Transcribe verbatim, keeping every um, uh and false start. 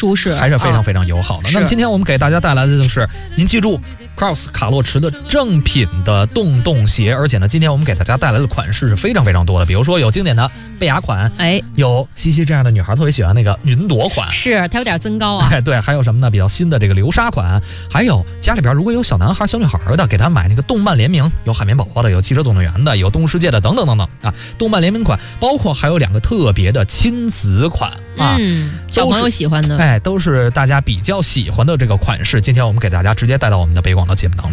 舒适， 还是非常非常友好的。 啊、 那么今天我们给大家带来的就是，您记住 Crocs 卡洛驰的正品的洞洞鞋，而且呢，今天我们给大家带来的款式是非常非常多的，比如说有经典的贝雅款， 哎， 有西西这样的女孩特别喜欢那个云朵款， 是它有点增高啊， 哎，对，还有什么呢？比较新的这个流沙款，还有家里边如果有小男孩、小女孩的，给他买那个动漫联名，有海绵宝宝的，有汽车总动员的，有动物世界的，等等等等啊，动漫联名款，包括还有两个特别的亲子款啊， 嗯，小朋友喜欢的， 哎，都是大家比较喜欢的这个款式。今天我们给大家直接带到我们的北广的节目当中。